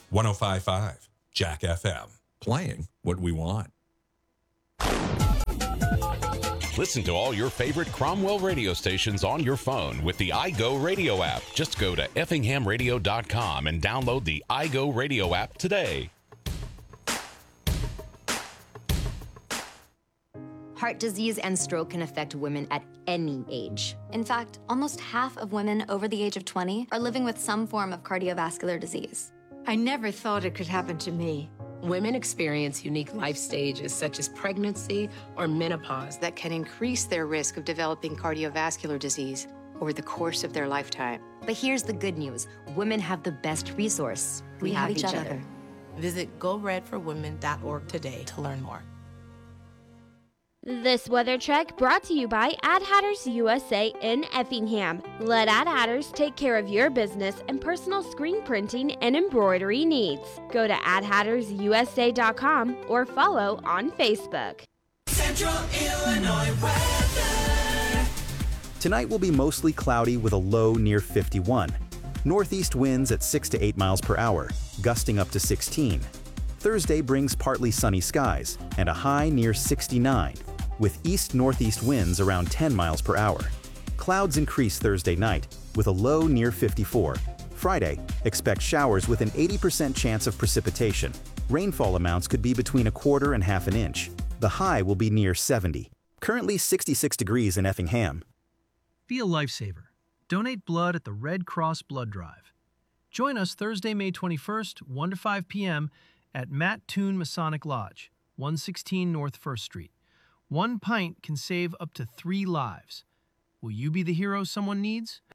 105.5 Jack FM. Playing what we want. Listen to all your favorite Cromwell radio stations on your phone with the iGo Radio app. Just go to effinghamradio.com and download the iGo Radio app today. Heart disease and stroke can affect women at any age. In fact, almost half of women over the age of 20 are living with some form of cardiovascular disease. I never thought it could happen to me. Women experience unique life stages such as pregnancy or menopause that can increase their risk of developing cardiovascular disease over the course of their lifetime. But here's the good news. Women have the best resource. We have each other. Visit GoRedForWomen.org today to learn more. This weather check brought to you by Ad Hatters USA in Effingham. Let Ad Hatters take care of your business and personal screen printing and embroidery needs. Go to adhattersusa.com or follow on Facebook. Central Illinois weather. Tonight will be mostly cloudy with a low near 51. Northeast winds at 6 to 8 miles per hour, gusting up to 16. Thursday brings partly sunny skies and a high near 69, with east-northeast winds around 10 miles per hour. Clouds increase Thursday night with a low near 54. Friday, expect showers with an 80% chance of precipitation. Rainfall amounts could be between a quarter and half an inch. The high will be near 70. Currently 66 degrees in Effingham. Be a lifesaver. Donate blood at the Red Cross Blood Drive. Join us Thursday, May 21st, 1 to 5 p.m. at Matt Toon Masonic Lodge, 116 North 1st Street. 1 pint can save up to 3 lives. Will you be the hero someone needs?